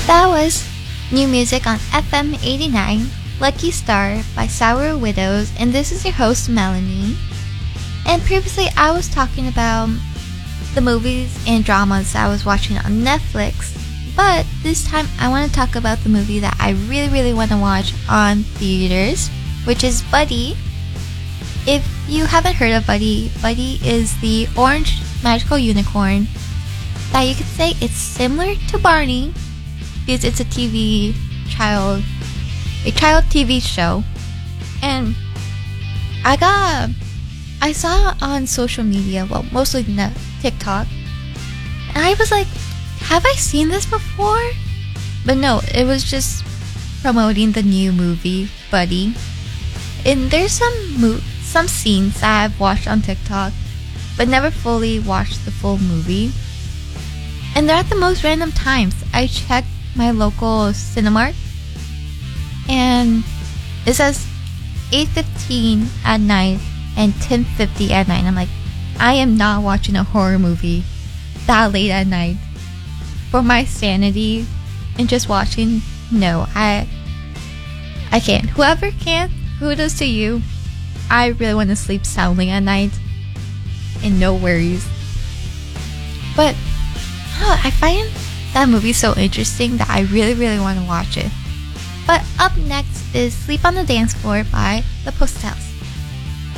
That was new music on FM 89, Lucky Star by Sour Widows, and this is your host, Melanie. And previously I was talking about the movies and dramas I was watching on Netflix, but this time I want to talk about the movie that I really want to watch on theaters, which is Buddy. If you haven't heard of Buddy, Buddy is the orange magical unicorn that you could say it's similar to Barney, because it's a child TV show. And I saw it on social media, well, mostly TikTok, and I was like, have I seen this before? But no, it was just promoting the new movie, Buddy. And there's some scenes that I've watched on TikTok, but never fully watched the full movie. And they're at the most random times. I checked my local Cinemark, and it says 8:15 at night and 10:50 at night. I'm like, I am not watching a horror movie that late at night for my sanity and just watching. No, I can't. Whoever can, kudos to you. I really want to sleep soundly at night and no worries. But I find that movie so interesting that I really want to watch it. But up next is Sleep on the Dance Floor by The Postels.